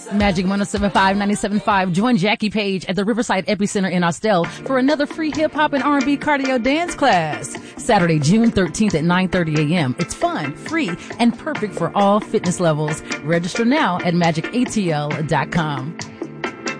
Magic 107.5, 97.5. Join Jackie Page at the Riverside Epicenter in Austell for another free hip-hop and R&B cardio dance class. Saturday, June 13th at 9:30 a.m. It's fun, free, and perfect for all fitness levels. Register now at magicatl.com.